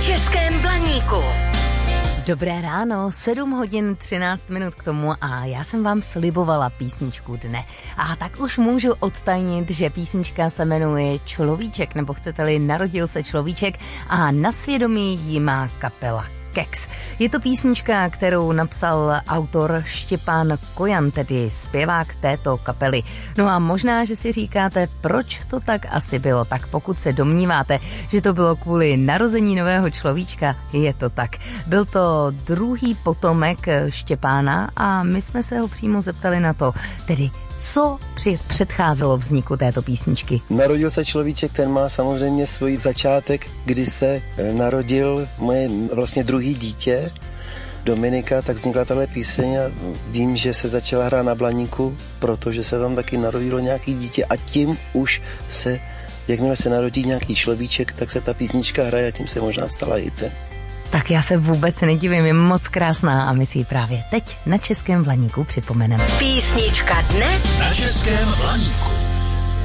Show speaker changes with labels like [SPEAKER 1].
[SPEAKER 1] Českém Blaníku.
[SPEAKER 2] Dobré ráno, 7 hodin 13 minut k tomu a já jsem vám slibovala písničku dne. A tak už můžu odtajnit, že písnička se jmenuje Človíček, nebo chcete-li Narodil se človíček a na svědomí ji má kapela Kex. Je to písnička, kterou napsal autor Štěpán Kojan, tedy zpěvák této kapely. No a možná, že si říkáte, proč to tak asi bylo. Tak pokud se domníváte, že to bylo kvůli narození nového človíčka, je to tak. Byl to druhý potomek Štěpána a my jsme se ho přímo zeptali na to, tedy co předcházelo vzniku této písničky.
[SPEAKER 3] Narodil se človíček, ten má samozřejmě svůj začátek, kdy se narodil moje vlastně druhý dítě, Dominika, tak vznikla tahle píseň a vím, že se začala hrát na Blaníku, protože se tam taky narodilo nějaký dítě a tím už se, jakmile se narodí nějaký človíček, tak se ta písnička hraje a tím se možná stala hitem.
[SPEAKER 2] Tak já se vůbec nedivím, je moc krásná a my si ji právě teď na Českém Blaníku připomeneme.
[SPEAKER 1] Písnička dne
[SPEAKER 4] na Českém Blaníku.